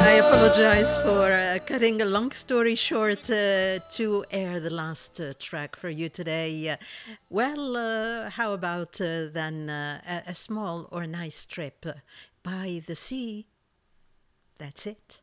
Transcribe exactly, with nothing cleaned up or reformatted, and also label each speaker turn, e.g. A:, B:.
A: I apologize for uh, cutting a long story short uh, to air the last uh, track for you today. Uh, well, uh, how about uh, then uh, a, a small or nice trip uh, by the sea? That's it.